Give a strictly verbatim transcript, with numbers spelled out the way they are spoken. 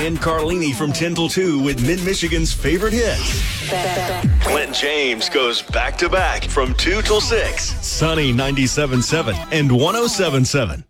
Ken Carlini from ten till two with Mid-Michigan's favorite hits. Clint James goes back-to-back from two till six. Sunny ninety-seven point seven and one oh seven point seven.